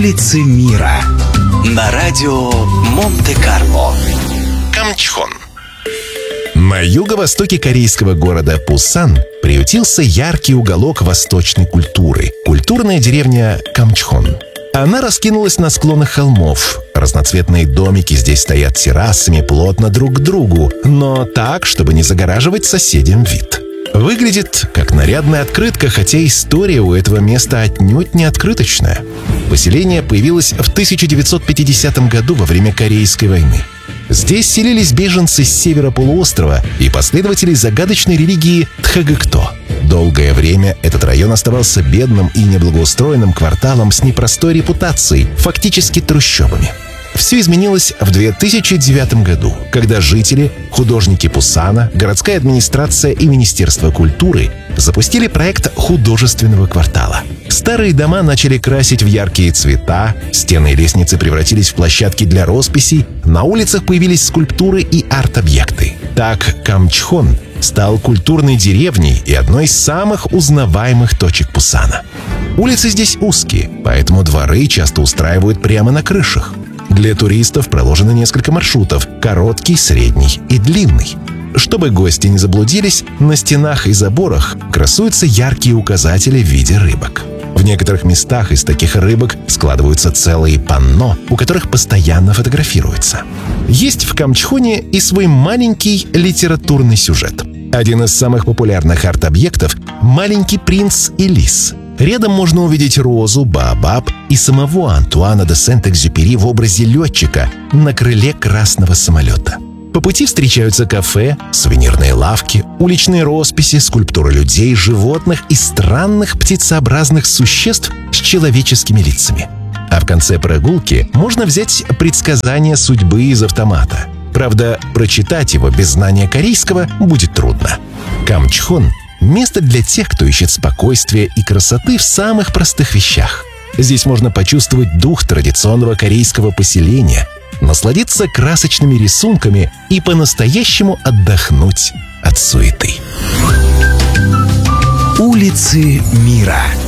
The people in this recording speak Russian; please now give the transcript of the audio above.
Улицы мира на радио Монте-Карло. Камчхон. На юго-востоке корейского города Пусан приютился яркий уголок восточной культуры – культурная деревня Камчхон. Она раскинулась на склонах холмов. Разноцветные домики здесь стоят террасами плотно друг к другу, но так, чтобы не загораживать соседям вид. Выглядит как нарядная открытка, хотя история у этого места отнюдь не открыточная. Поселение появилось в 1950 году во время Корейской войны. Здесь селились беженцы с севера полуострова и последователи загадочной религии Тхагыкто. Долгое время этот район оставался бедным и неблагоустроенным кварталом с непростой репутацией, фактически трущобами. Все изменилось в 2009 году, когда жители, художники Пусана, городская администрация и Министерство культуры запустили проект художественного квартала. Старые дома начали красить в яркие цвета, стены и лестницы превратились в площадки для росписей, на улицах появились скульптуры и арт-объекты. Так Камчхон стал культурной деревней и одной из самых узнаваемых точек Пусана. Улицы здесь узкие, поэтому дворы часто устраивают прямо на крышах. Для туристов проложено несколько маршрутов – короткий, средний и длинный. Чтобы гости не заблудились, на стенах и заборах красуются яркие указатели в виде рыбок. В некоторых местах из таких рыбок складываются целые панно, у которых постоянно фотографируются. Есть в Камчхоне и свой маленький литературный сюжет. Один из самых популярных арт-объектов – «Маленький принц и лис». Рядом можно увидеть розу, баобаб и самого Антуана де Сент-Экзюпери в образе летчика на крыле красного самолета. По пути встречаются кафе, сувенирные лавки, уличные росписи, скульптуры людей, животных и странных птицеобразных существ с человеческими лицами. А в конце прогулки можно взять предсказание судьбы из автомата. Правда, прочитать его без знания корейского будет трудно. Камчхон – место для тех, кто ищет спокойствия и красоты в самых простых вещах. Здесь можно почувствовать дух традиционного корейского поселения, насладиться красочными рисунками и по-настоящему отдохнуть от суеты. Улицы мира.